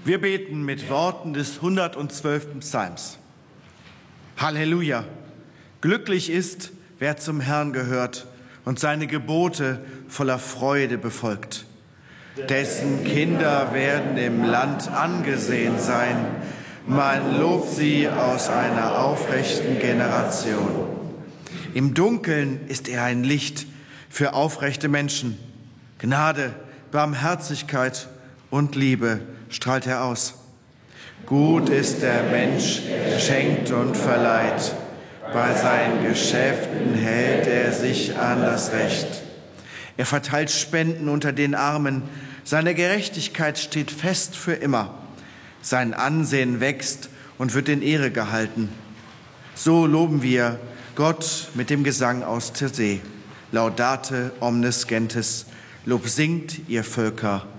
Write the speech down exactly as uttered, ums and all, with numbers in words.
Wir beten mit Worten des hundertzwölften Psalms. Halleluja! Glücklich ist, wer zum Herrn gehört und seine Gebote voller Freude befolgt. Dessen Kinder werden im Land angesehen sein. Man lobt sie aus einer aufrechten Generation. Im Dunkeln ist er ein Licht für aufrechte Menschen. Gnade, Barmherzigkeit und Liebe strahlt er aus. Gut ist der Mensch, der schenkt und verleiht. Bei seinen Geschäften hält er sich an das Recht. Er verteilt Spenden unter den Armen. Seine Gerechtigkeit steht fest für immer. Sein Ansehen wächst und wird in Ehre gehalten. So loben wir Gott mit dem Gesang aus Tirsee. Laudate omnes gentes. Lob singt ihr Völker